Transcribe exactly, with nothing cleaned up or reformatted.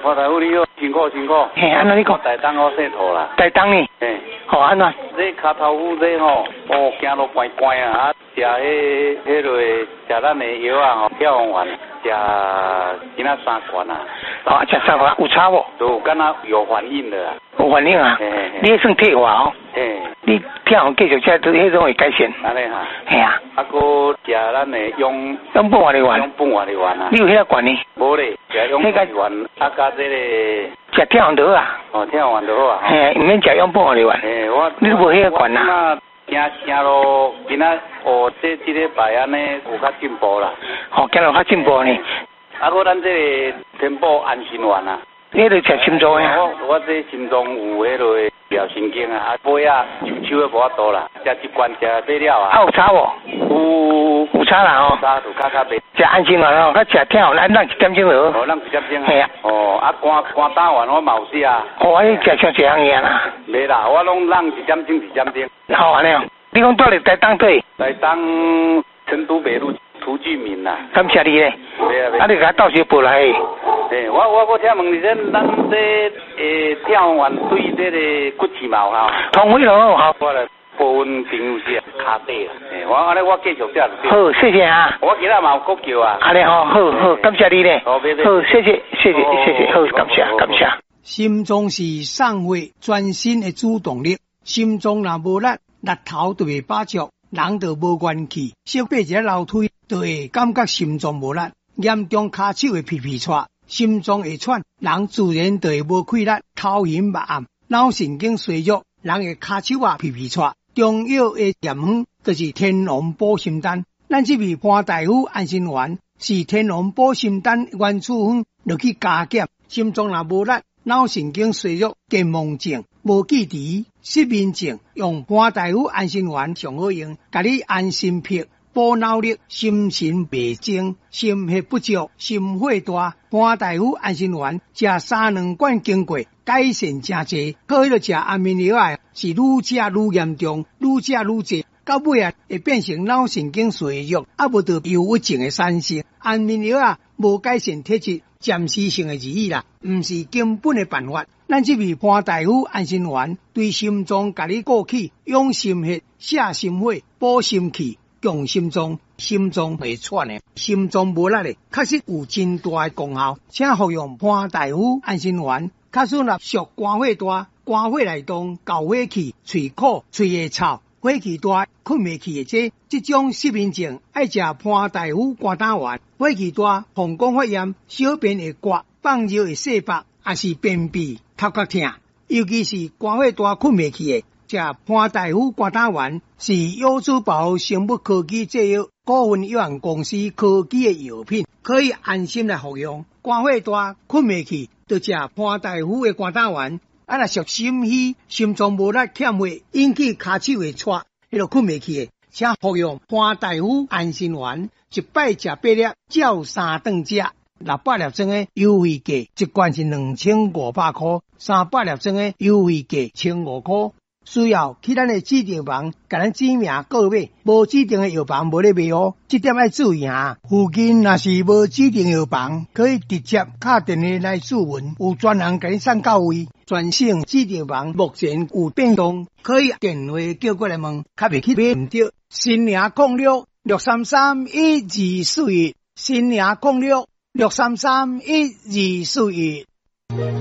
潘大夫你好，辛苦辛苦。 嘿，安怎你讲？ 台东好洗头啦。 台东呢？ 嘿， 好安怎？ 这脚头骨这吼，哦，行路怪怪啊，啊，食迄迄落食咱的药啊吼，跳完食今仔三罐啊。 哦，食三罐有差无？ 都敢若有反应的啊。 有反应啊？ 嘿嘿嘿。 你算退化哦？ 嘿。 你跳继续食，迄种会改善。 安尼哈。 系啊。 啊，搁食咱的用用半碗的丸。 用半碗的丸啊。 你有迄个罐呢？ 无咧，食用半丸，啊加这个。 食跳丸就好啊。 哦，跳丸就好啊。 嘿，唔免食用半碗的丸。 嘿，我。 你都无迄个罐啊？ 行行路，今仔哦，这这个摆安尼有较进步啦。 哦，今日较进步呢。 啊，搁咱这个天宝安心丸啊。 你都食心脏啊？ 我我这心脏有迄落疗神经啊，啊背啊、手手也无法度啦，食一罐食买了啊。 啊有差无？ 有有差啦哦。 差就较较袂。 食安心丸哦，较食跳丸，咱一点钟就好。 哦，咱一点钟啊。 系啊。 哦，啊肝肝胆丸我嘛有食啊。 哦，你食上一样嘢啦。 袂啦，我拢让一点钟一点钟。 好安尼哦。你讲到底台东对？ 台东成都北路涂俊明啦。 感谢你咧。 对啊。 啊，你甲到时报来。 对，我我我听问你，咱咱这诶跳丸对这个骨刺嘛有效？ 通非常有效。 我来报阮朋友是卡底啦。诶，我安尼我继续食就对。 好，谢谢啊。 我今仔嘛有国叫啊。 安尼好，好好，感谢你咧。 好，谢谢。 好，谢谢，谢谢，谢谢，好，感谢，感谢。 心脏是送血全身的主动力，心脏若无力，力头就袂把足，人就无元气，小爬一个楼梯就会感觉心脏无力，严重骹手会皮皮喘，心脏会喘，人自然就会无气力，头晕目暗，脑神经衰弱，人会骹手啊皮皮喘。中药的验方就是天龙补心丹，咱这味潘大夫安心丸是天龙补心丹原处方，落去加减，心脏若无力。脑神经衰弱、健忘症、无记忆、失眠症，用潘大夫安心丸上好用，甲你安心片、补脑力、心神袂静、心血不足、心火大。潘大夫安心丸食三两罐经过，改善真济。靠迄个食安眠药啊，是愈食愈严重，愈食愈济。到尾啊，会变成脑神经衰弱，啊无得忧郁症的产生。安眠药啊，无改善体质。暂时性的而已啦，毋是根本的办法。咱这味潘大夫安心丸对心脏甲你过气、养心血、泻心火、补心气、强心脏，心脏袂喘的，心脏无力的，确实有真大的功效。请服用潘大夫安心丸，假使若属肝火大、肝火内动、高火气、喙苦、喙会臭。火气大、困袂去的这这种失眠症，爱食潘大夫肝胆丸。火气大、膀胱发炎、小便会刮、放尿会泄白，也是便秘、头壳痛，尤其是肝火大、困袂去的，食潘大夫肝胆丸是优珠宝生物科技制药股份有限公司科技的药品，可以安心来服用。肝火大、困袂去，就食潘大夫的肝胆丸。啊，若属心虚、心脏无力、欠血，引起骹手会喘，迄个困袂去的，请服用潘大夫安心丸，一摆食八粒，照三顿食。六百粒装的优惠价，一罐是两千五百块，三百粒装的优惠价千五块。需要去咱的指定房，甲咱指名购买，无指定的药房无咧卖哦，这点要注意啊。附近若是无指定药房，可以直接打电话来咨询，有专人甲你送到位。全省指定房目前有变动，可以电话叫过来问，较袂去买唔着。新营控六六三三一二四一，新营控六六三三一二四一。